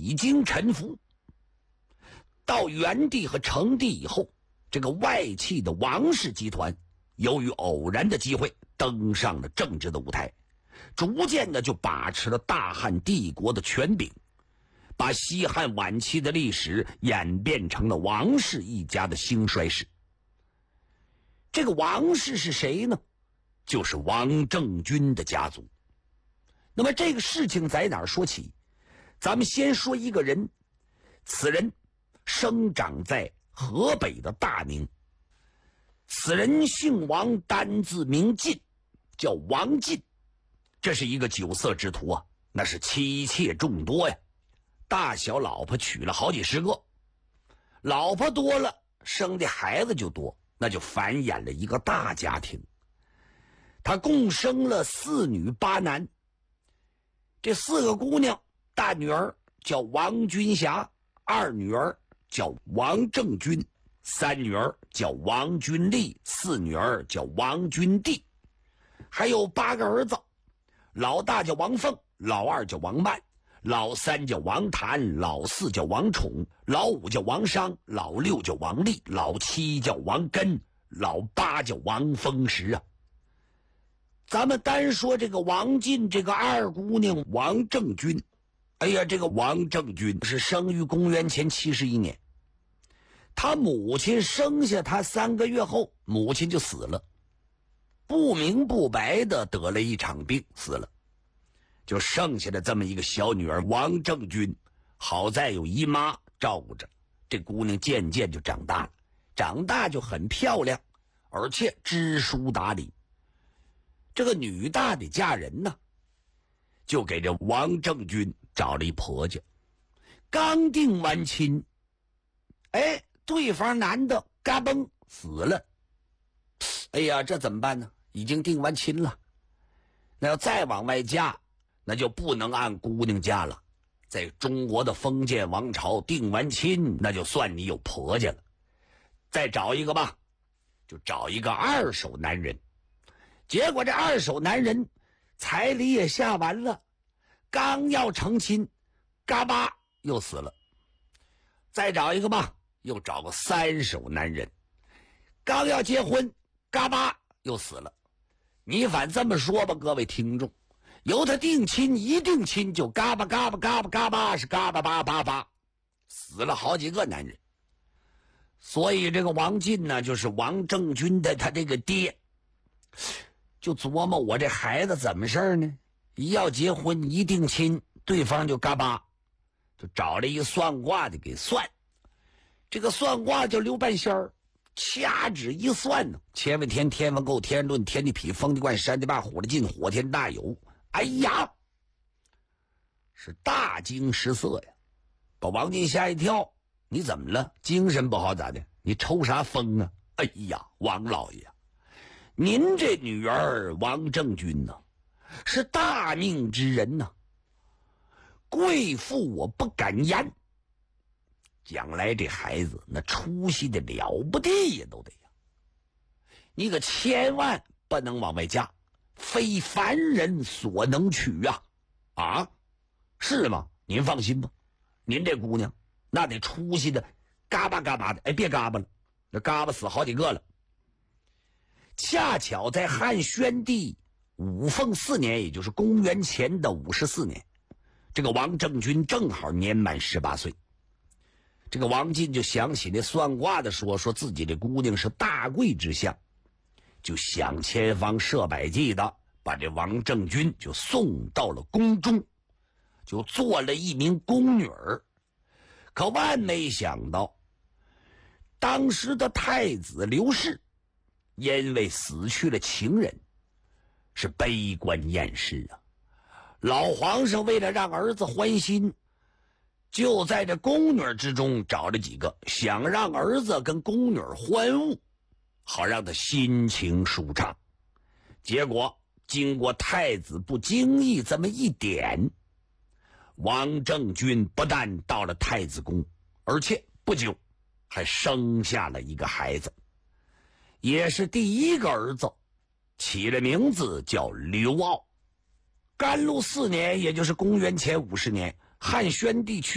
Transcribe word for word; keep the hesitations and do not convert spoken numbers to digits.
已经臣服。到元帝和成帝以后，这个外戚的王氏集团由于偶然的机会登上了政治的舞台，逐渐的就把持了大汉帝国的权柄，把西汉晚期的历史演变成了王氏一家的兴衰史。这个王氏是谁呢？就是王政君的家族。那么这个事情在哪儿说起？咱们先说一个人，此人生长在河北的大宁。此人姓王，单字名晋，叫王晋。这是一个酒色之徒啊，那是妻妾众多呀，大小老婆娶了好几十个，老婆多了，生的孩子就多，那就繁衍了一个大家庭。他共生了四女八男，这四个姑娘，大女儿叫王君霞，二女儿叫王政君，三女儿叫王君丽，四女儿叫王君娣，还有八个儿子，老大叫王凤，老二叫王曼，老三叫王谭，老四叫王宠，老五叫王商，老六叫王丽，老七叫王根，老八叫王丰实啊。咱们单说这个王晋这个二姑娘王政君，哎呀，这个王政君是生于公元前七十一年，他母亲生下他三个月后，母亲就死了，不明不白的得了一场病死了，就剩下的这么一个小女儿王政君。好在有姨妈照顾着，这姑娘渐渐就长大了，长大就很漂亮，而且知书达理。这个女大的嫁人呢，就给这王政君找了一婆家。刚定完亲，哎，对方男的嘎嘣死了。哎呀，这怎么办呢？已经定完亲了，那要再往外嫁，那就不能按姑娘嫁了。在中国的封建王朝，定完亲那就算你有婆家了。再找一个吧，就找一个二手男人。结果这二手男人彩礼也下完了，刚要成亲，嘎巴又死了。再找一个吧，又找个三手男人，刚要结婚，嘎巴又死了。你反这么说吧，各位听众，由他定亲一定亲就嘎巴嘎巴嘎巴嘎巴是嘎巴巴巴巴，死了好几个男人。所以这个王晋呢，就是王政君的他这个爹，就琢磨我这孩子怎么事儿呢？一要结婚一定亲，对方就嘎巴，就找了一个算卦的给算。这个算卦叫刘半仙儿，掐指一算呢，乾为天，天王够，天人论，天地痞，风地贯，山地霸，火地进，火天大有。哎呀，是大惊失色呀，把王晋吓一跳。你怎么了？精神不好咋的？你抽啥风啊？哎呀，王老爷，您这女儿王政君呢，是大命之人呢，贵妇我不敢言，将来这孩子那出息的了不地呀，都得呀。你可千万不能往外嫁，非凡人所能娶啊！啊，是吗？您放心吧，您这姑娘那得出息的嘎巴嘎巴的。哎，别嘎巴了，那嘎巴死好几个了。恰巧在汉宣帝五凤四年，也就是公元前的五十四年，这个王政君正好年满十八岁。这个王晋就想起那算卦的说，说自己的姑娘是大贵之相，就想千方设百计的把这王政君就送到了宫中，就做了一名宫女儿。可万没想到，当时的太子刘氏因为死去了情人，是悲观厌世啊。老皇上为了让儿子欢心，就在这宫女之中找了几个，想让儿子跟宫女欢晤，好让他心情舒畅。结果经过太子不经意这么一点，王政君不但到了太子宫，而且不久还生下了一个孩子，也是第一个儿子，起了名字叫刘骜。甘露四年，也就是公元前五十年，汉宣帝去